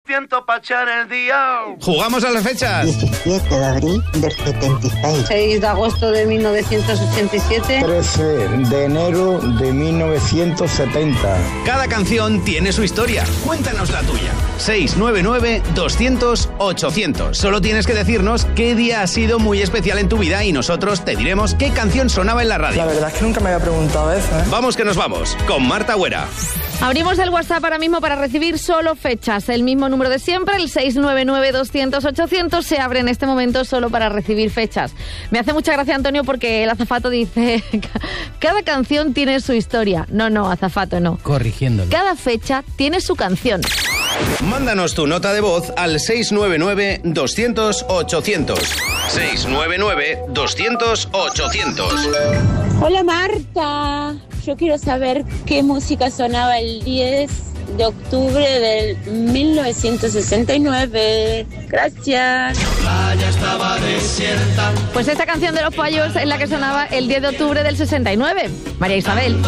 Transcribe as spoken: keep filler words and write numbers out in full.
tiento para echar el día. ¡Jugamos a las fechas! diecisiete de abril del setenta y seis. seis de agosto de mil novecientos ochenta y siete. trece de enero de mil novecientos setenta. Cada canción tiene su historia. Cuéntanos la tuya. seis nueve nueve, doscientos, ochocientos. Solo tienes que decirnos qué día ha sido muy especial en tu vida y nosotros te diremos qué canción sonaba en la radio. La verdad es que nunca me había preguntado eso, ¿eh? Vamos que nos vamos, con Marta Güera. Abrimos el WhatsApp ahora mismo para recibir solo fechas. El mismo número de siempre, el seis nueve nueve, doscientos, ochocientos, se abre en este momento solo para recibir fechas. Me hace mucha gracia, Antonio, porque el azafato dice cada canción tiene su historia. No, no, azafato, no. Corrigiéndolo. Cada fecha tiene su canción. Mándanos tu nota de voz al seis nueve nueve, doscientos, ochocientos. seis nueve nueve, doscientos, ochocientos. Hola Marta, yo quiero saber qué música sonaba el diez de octubre del mil novecientos sesenta y nueve. Gracias. La playa estaba desierta. Pues esta canción de Los Fallos es la que sonaba el diez de octubre del sesenta y nueve. María Isabel.